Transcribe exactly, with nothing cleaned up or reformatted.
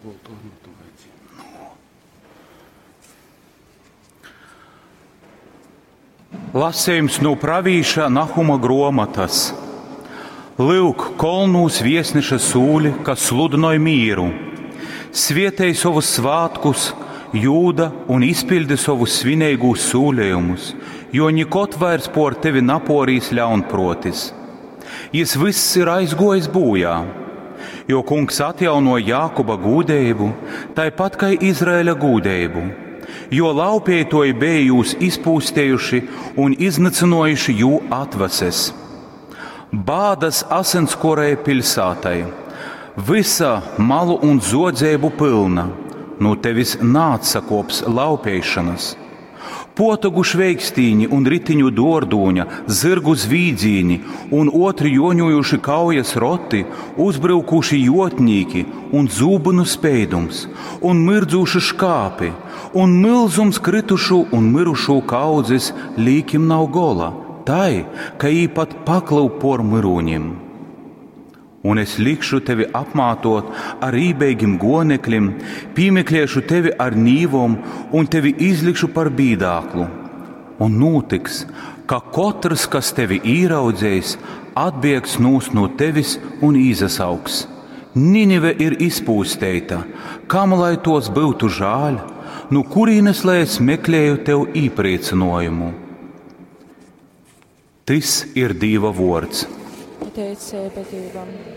Lasījums no pravīša Nahuma gromatas. Lūk, kolnūs viesneša sūļi, kas sludinoja mīru. Svietēja savus svātkus, Jūda un izpildi savus svinīgus sūlējumus, jo nikot vairs por tevi naporīs ļaunprotis. Jis viss ir aizgojis bojā, jo kungs atjaunoja Jākuba gūdeibu, tāpat kā Izraēla gūdeibu, jo laupētoji bija jūs izpūstējuši un iznīcinājuši jū atvases. Bādas asinskorēja pilsētai, visa malu un zodzēbu pilna. No tevis nāca kops laupēšanas. Potogu šveikstīņi un ritiņu dordūņa, zirgu zvīdzīņi un otri joņojuši kaujas roti, uzbraukuši jotnīki un zūbunu speidums, un mirdzūši škāpi, un milzums kritušu un mirušu kaudzes līkim nav gola, tai, ka īpat paklau por mirūņim. Un es likšu tevi apmātot ar ībeigim goneklim, pīmekliešu tevi ar nīvom un tevi izlikšu par bīdāklu. Un notiks, ka katrs, kas tevi īraudzējis, atbiegs nūs no tevis un izasaugs. Ninive ir izpūsteita, kam lai tos būtu žāļ, no kurīnes lai es meklēju tev īpriecinājumu. Tas ir Dieva vārds. Teic sēbetīvam.